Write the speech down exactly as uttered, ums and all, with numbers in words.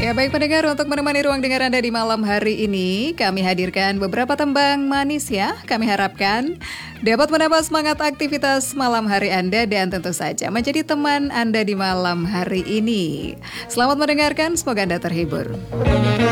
Ya baik pendengar, untuk menemani ruang dengar Anda di malam hari ini, kami hadirkan beberapa tembang manis ya. Kami harapkan dapat menambah semangat aktivitas malam hari Anda dan tentu saja menjadi teman Anda di malam hari ini. Selamat mendengarkan, semoga Anda terhibur.